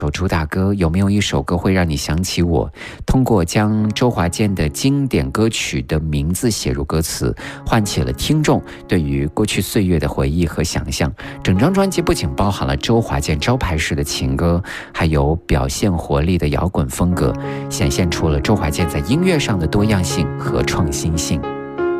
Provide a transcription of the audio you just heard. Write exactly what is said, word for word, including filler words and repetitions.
主打歌，有没有一首歌会让你想起我？通过将周华健的经典歌曲的名字写入歌词，唤起了听众对于过去岁月的回忆和想象。整张专辑不仅包含了周华健招牌式的情歌，还有表现活力的摇滚风格，显现出了周华健在音乐上的多样性和创新性。